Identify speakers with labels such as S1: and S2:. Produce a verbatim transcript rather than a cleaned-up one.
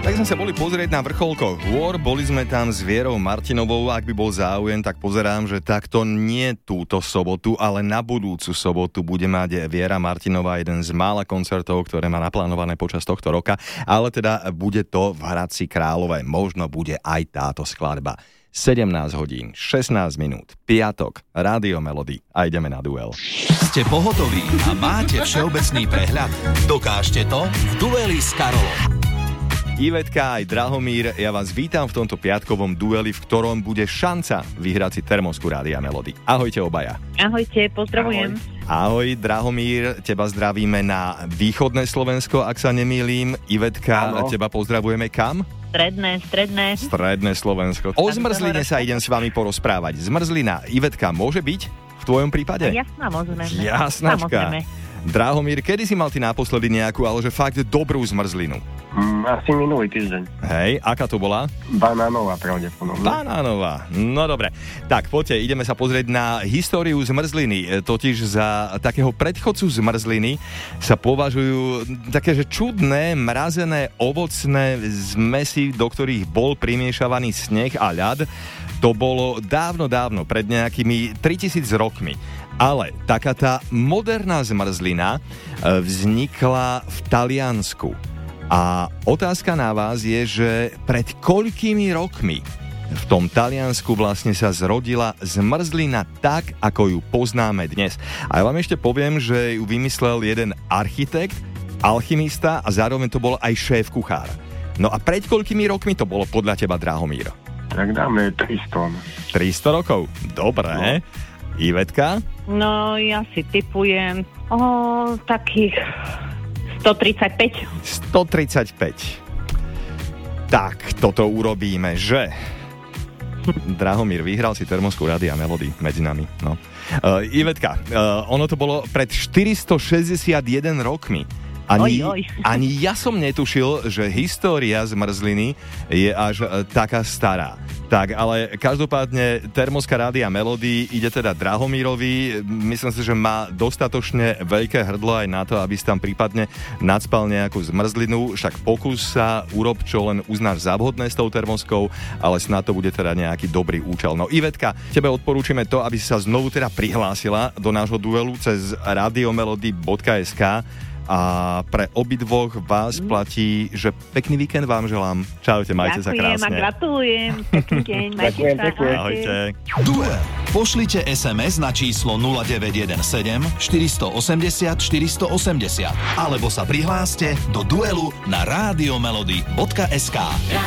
S1: Tak sme sa boli pozrieť na vrcholko hôr, boli sme tam s Vierou Martinovou, ak by bol záujem, tak pozerám, že takto nie túto sobotu, ale na budúcu sobotu bude mať Viera Martinová jeden z mála koncertov, ktoré má naplánované počas tohto roka, ale teda bude to v Hradci Králové, možno bude aj táto skladba. sedemnásť hodín, šestnásť minút, piatok, Rádio Melody a ideme na duel.
S2: Ste pohotoví a máte všeobecný prehľad? Dokážte to v dueli s Karolom.
S1: Ivetka aj Drahomír, ja vás vítam v tomto piatkovom dueli, v ktorom bude šanca vyhrať si termosku Rádia Melody. Ahojte obaja.
S3: Ahojte, pozdravujem.
S1: Ahoj. Ahoj Drahomír, teba zdravíme na východné Slovensko, ak sa nemýlim. Ivetka, Áno. teba pozdravujeme kam?
S3: Stredné, stredné.
S1: Stredné Slovensko. O zmrzline sa idem s vami porozprávať. Zmrzlina, Ivetka, môže byť v tvojom prípade?
S3: Jasná, môžeme.
S1: Jasnačka. Drahomír, kedy si mal ty naposledy nejakú, ale že fakt dobrú zmrzlinu?
S4: Mm, asi minulý týždeň.
S1: Hej, aká to bola?
S4: Banánová pravdepodobne.
S1: Banánová, no dobre. Tak, poďte, ideme sa pozrieť na históriu zmrzliny. Totiž za takého predchodcu zmrzliny sa považujú také, že čudné, mrazené, ovocné zmesi, do ktorých bol primiešavaný sneh a ľad. To bolo dávno, dávno, pred nejakými tritisíc rokmi. Ale taká tá moderná zmrzlina vznikla v Taliansku. A otázka na vás je, že pred koľkými rokmi v tom Taliansku vlastne sa zrodila zmrzlina tak, ako ju poznáme dnes. A ja vám ešte poviem, že ju vymyslel jeden architekt, alchymista a zároveň to bol aj šéf kuchár. No a pred koľkými rokmi to bolo podľa teba, Drahomír?
S4: Tak dáme tristo.
S1: tristo rokov? Dobre. No. Ivetka?
S3: No, ja si tipujem o takých stotridsaťpäť.
S1: stotridsaťpäť. Tak, toto urobíme, že... Drahomír, vyhral si termosku Rádia Melody medzi nami. No. Uh, Ivetka, uh, ono to bolo pred štyristošesťdesiatjeden rokmi. Ani,
S3: oj, oj.
S1: ani ja som netušil, že história zmrzliny je až uh, taká stará. Tak, ale každopádne termoska Rádia Melody ide teda Drahomírovi. Myslím si, že má dostatočne veľké hrdlo aj na to, aby si tam prípadne nadspal nejakú zmrzlinu. Však pokus sa, urob, čo len uznáš za vhodné s tou termoskou, ale snad to bude teda nejaký dobrý účel. No Ivetka, tebe odporúčime to, aby si sa znovu teda prihlásila do nášho duelu cez radiomelody bodka es ká. A pre obidvoch vás platí, že pekný víkend vám želám. Čaute, majte
S3: Ďakujem
S1: sa krásne.
S3: Ďakujem a gratulujem. Pekný deň, majte sa.
S1: Ahojte.
S2: Duel. Pošlite es em es na číslo nula deväť jeden sedem štyri osem nula štyri osem nula alebo sa prihláste do duelu na radiomelody bodka es ká.